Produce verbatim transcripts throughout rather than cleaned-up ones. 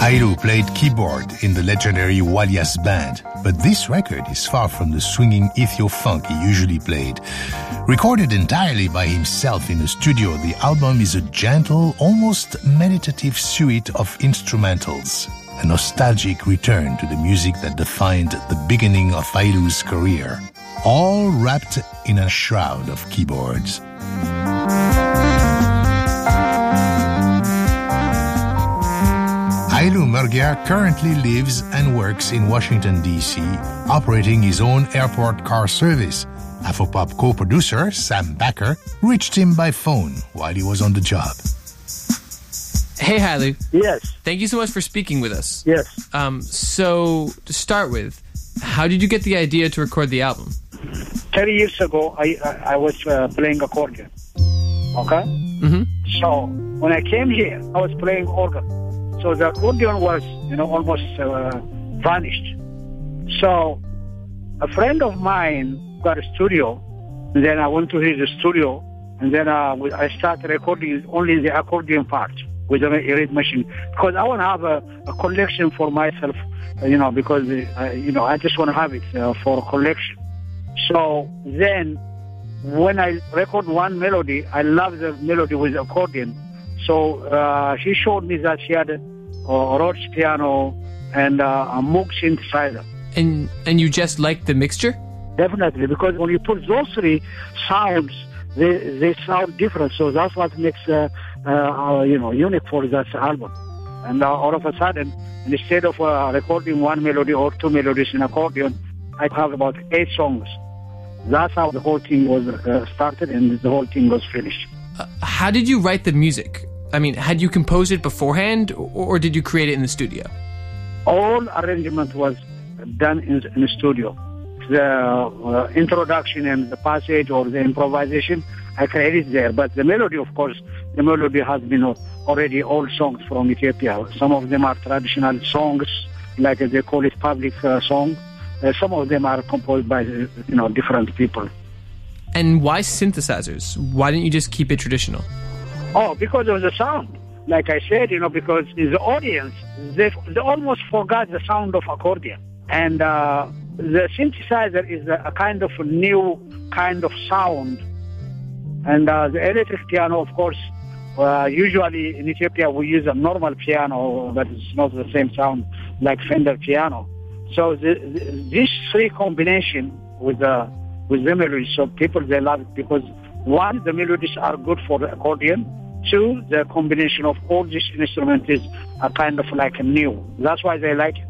Hailu played keyboard in the legendary Walias band, but this record is far from the swinging ethio-funk he usually played. Recorded entirely by himself in a studio, the album is a gentle, almost meditative suite of instrumentals, a nostalgic return to the music that defined the beginning of Hailu's career, all wrapped in a shroud of keyboards. Hailu Mergia currently lives and works in Washington, D C, operating his own airport car service. Afropop co-producer Sam Backer reached him by phone while he was on the job. Hey, Hailu. Yes. Thank you so much for speaking with us. Yes. Um, so, to start with, how did you get the idea to record the album? thirty years ago, I I, I was uh, playing accordion. Okay? Mm-hmm. So, when I came here, I was playing organ. So the accordion was, you know, almost uh, vanished. So a friend of mine got a studio, and then I went to his studio, and then uh, I started recording only the accordion part with a reed machine, because I want to have a, a collection for myself, uh, you know, because, uh, you know, I just want to have it uh, for a collection. So then when I record one melody, I love the melody with accordion. So uh, she showed me that she had a, a Rhodes piano and uh, a Moog synthesizer. And and you just liked the mixture? Definitely, because when you put those three sounds, they they sound different. So that's what makes uh, uh, you know unique for that album. And uh, all of a sudden, instead of uh, recording one melody or two melodies in accordion, I have about eight songs. That's how the whole thing was uh, started, and the whole thing was finished. Uh, how did you write the music? I mean, had you composed it beforehand, or, or did you create it in the studio? All arrangement was done in, in the studio. The uh, introduction and the passage or the improvisation, I created there. But the melody, of course, the melody has been already old songs from Ethiopia. Some of them are traditional songs, like they call it public uh, song. Uh, some of them are composed by, you know, different people. And why synthesizers? Why didn't you just keep it traditional? Oh, because of the sound. Like I said, you know, because in the audience, they, they almost forgot the sound of accordion. And uh, the synthesizer is a, a kind of a new kind of sound. And uh, the electric piano, of course, uh, usually in Ethiopia we use a normal piano, but it's not the same sound like Fender piano. So the, the, this three combination with the with the melodies, so people, they love it because, one, the melodies are good for the accordion. Two, the combination of all these instruments is a kind of like a new. That's why they like it.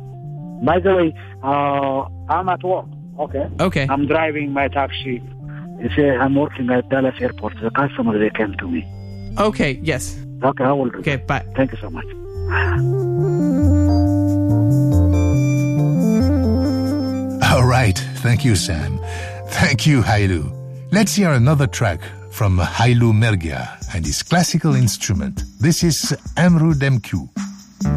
By the way, uh, I'm at work. Okay. Okay. I'm driving my taxi. You say I'm working at Dallas Airport. The customer, they came to me. Okay, yes. Okay, I will do. Okay, bye. Thank you so much. All right. Thank you, Sam. Thank you, Hailu. Let's hear another track from Hailu Mergia and his classical instrument. This is Emru Demku.